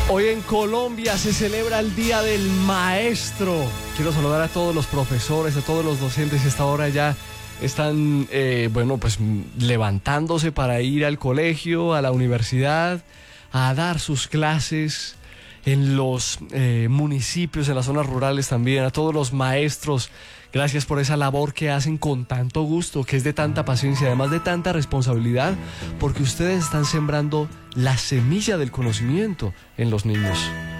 Hoy en Colombia se celebra el Día del Maestro. Quiero saludar a todos los profesores, a todos los docentes que a esta hora ya están, pues levantándose para ir al colegio, a la universidad, a dar sus clases en los municipios, en las zonas rurales también, a todos los maestros. Gracias por esa labor que hacen con tanto gusto, que es de tanta paciencia, además de tanta responsabilidad, porque ustedes están sembrando la semilla del conocimiento en los niños.